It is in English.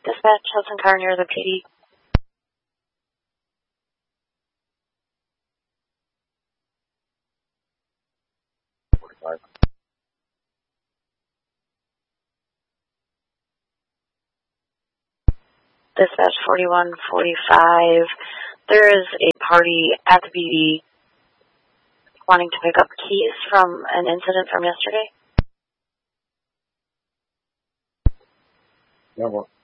Dispatch, Hudson car near the PD. Dispatch 4145. There is a party at the PD wanting to pick up keys from an incident from yesterday. Yeah, well.